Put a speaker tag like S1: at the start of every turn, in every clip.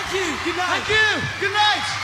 S1: Thank you. Good night.
S2: Thank you. Good night.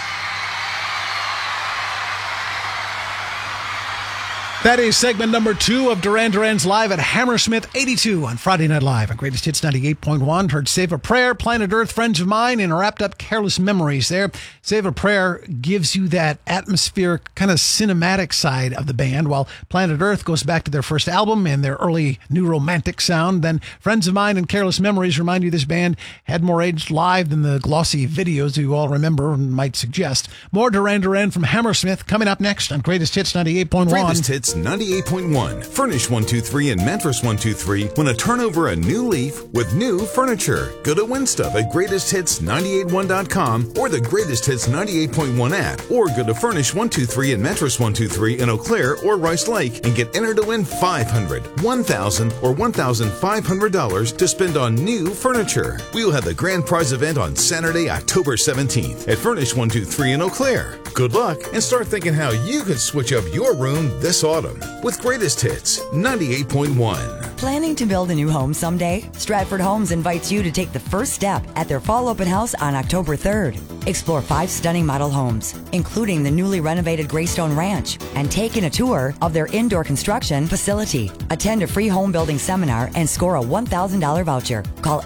S2: That is segment number 2 of Duran Duran's Live at Hammersmith 82 on Friday Night Live on Greatest Hits 98.1. Heard Save a Prayer, Planet Earth, Friends of Mine, and wrapped up Careless Memories there. Save a Prayer gives you that atmospheric, kind of cinematic side of the band, while Planet Earth goes back to their first album and their early new romantic sound. Then Friends of Mine and Careless Memories remind you this band had more aged live than the glossy videos you all remember and might suggest. More Duran Duran from Hammersmith coming up next on Greatest Hits 98.1.
S3: Greatest Hits 98.1. Furnish 123 and Mattress 123 want to turn over a new leaf with new furniture. Go to WinStuff at GreatestHits981.com or the Greatest Hits 98.1 app, or go to Furnish 123 and Mattress 123 in Eau Claire or Rice Lake and get entered to win $500, $1,000, or $1,500 to spend on new furniture. We'll have the grand prize event on Saturday, October 17th at Furnish 123 in Eau Claire. Good luck, and start thinking how you could switch up your room this autumn with Greatest Hits 98.1.
S4: Planning to build a new home someday? Stratford Homes invites you to take the first step at their fall open house on October 3rd. Explore 5 stunning model homes, including the newly renovated Greystone Ranch, and take in a tour of their indoor construction facility. Attend a free home building seminar and score a $1,000 voucher. Call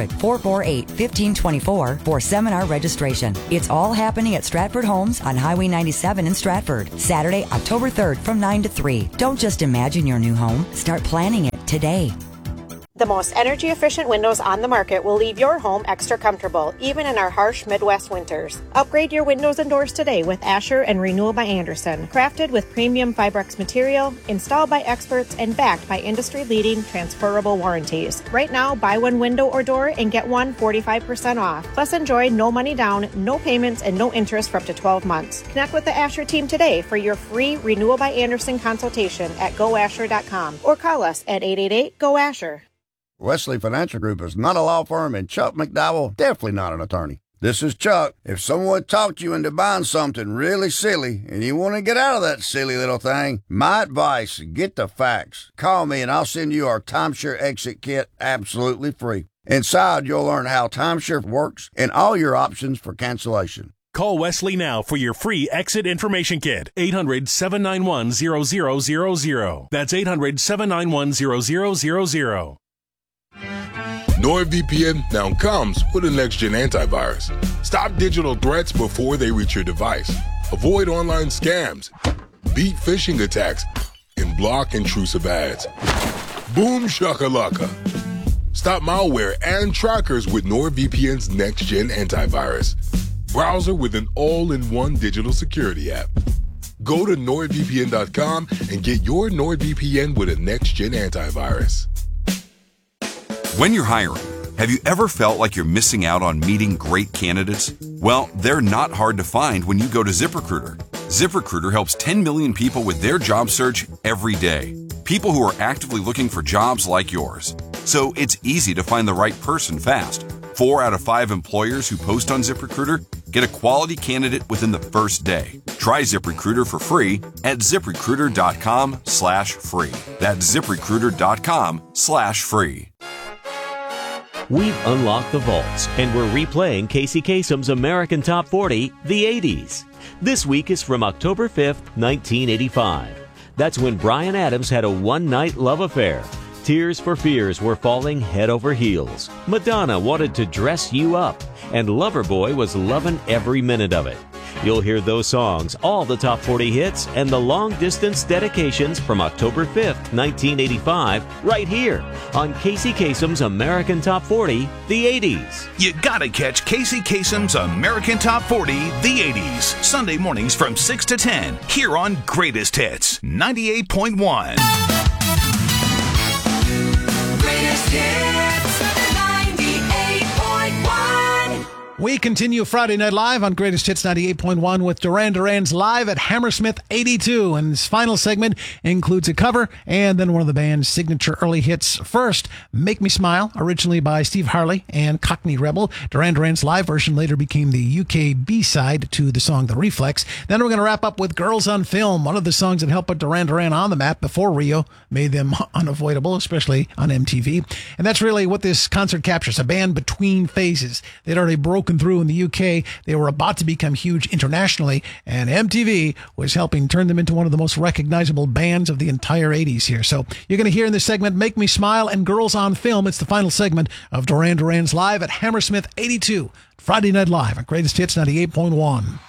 S4: 800-448-1524 for seminar registration. It's all happening at Stratford Homes on Highway 97 in Stratford, Saturday, October 3rd from 9 to 3. Don't just imagine your new home. Start planning it today.
S5: The most energy-efficient windows on the market will leave your home extra comfortable, even in our harsh Midwest winters. Upgrade your windows and doors today with Asher and Renewal by Andersen. Crafted with premium Fibrex material, installed by experts, and backed by industry-leading transferable warranties. Right now, buy one window or door and get one 45% off. Plus, enjoy no money down, no payments, and no interest for up to 12 months. Connect with the Asher team today for your free Renewal by Andersen consultation at goasher.com or call us at 888-GO-ASHER.
S6: Wesley Financial Group is not a law firm, and Chuck McDowell definitely not an attorney. This is Chuck. If someone talked you into buying something really silly and you want to get out of that silly little thing, my advice, get the facts. Call me and I'll send you our timeshare exit kit absolutely free. Inside, you'll learn how timeshare works and all your options for cancellation.
S7: Call Wesley now for your free exit information kit. 800-791-0000. That's 800-791-0000.
S8: NordVPN now comes with a next-gen antivirus. Stop digital threats before they reach your device. Avoid online scams, beat phishing attacks, and block intrusive ads. Boom shakalaka. Stop malware and trackers with NordVPN's next-gen antivirus. Browser with an all-in-one digital security app. Go to NordVPN.com and get your NordVPN with a next-gen antivirus.
S9: When you're hiring, have you ever felt like you're missing out on meeting great candidates? Well, they're not hard to find when you go to ZipRecruiter. ZipRecruiter helps 10 million people with their job search every day. People who are actively looking for jobs like yours. So it's easy to find the right person fast. 4 out of 5 employers who post on ZipRecruiter get a quality candidate within the first day. Try ZipRecruiter for free at ZipRecruiter.com/free. That's ZipRecruiter.com/free.
S10: We've unlocked the vaults, and we're replaying Casey Kasem's American Top 40, the 80s. This week is from October 5th, 1985. That's when Bryan Adams had a one-night love affair. Tears for Fears were falling head over heels. Madonna wanted to dress you up, and Loverboy was loving every minute of it. You'll hear those songs, all the top 40 hits, and the long-distance dedications from October 5th, 1985, right here on Casey Kasem's American Top 40, the 80s.
S11: You gotta catch Casey Kasem's American Top 40, the 80s, Sunday mornings from 6 to 10, here on Greatest Hits, 98.1.
S1: Greatest Hits 98.1.
S2: We continue Friday Night Live on Greatest Hits 98.1 with Duran Duran's Live at Hammersmith 82. And this final segment includes a cover and then one of the band's signature early hits. First, Make Me Smile, originally by Steve Harley and Cockney Rebel. Duran Duran's live version later became the UK B-side to the song The Reflex. Then we're going to wrap up with Girls on Film, one of the songs that helped put Duran Duran on the map before Rio made them unavoidable, especially on MTV. And that's really what this concert captures, a band between phases. They'd already broken broken through in the UK. They were about to become huge internationally, and MTV was helping turn them into one of the most recognizable bands of the entire 80s here. So you're going to hear in this segment Make Me Smile and Girls on Film. It's the final segment of Duran Duran's Live at Hammersmith 82, Friday Night Live on Greatest Hits 98.1.